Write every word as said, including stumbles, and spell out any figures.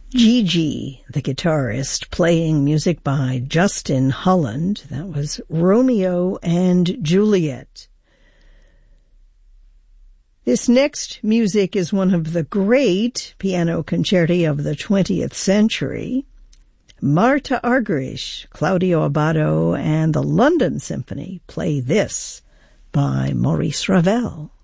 Gigi, the guitarist, playing music by Justin Holland. That was Romeo and Juliet. This next music is one of the great piano concerti of the twentieth century. Marta Argerich, Claudio Abbado, and the London Symphony play this by Maurice Ravel.